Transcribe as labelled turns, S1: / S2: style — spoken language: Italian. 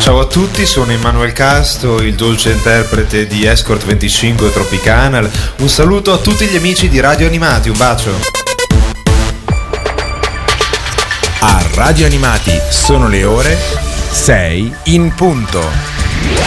S1: Ciao a tutti, sono Emanuel Casto, il dolce interprete di Escort 25 Tropicanal. Un saluto a tutti gli amici di Radio Animati, un bacio.
S2: A Radio Animati sono le ore 6 in punto.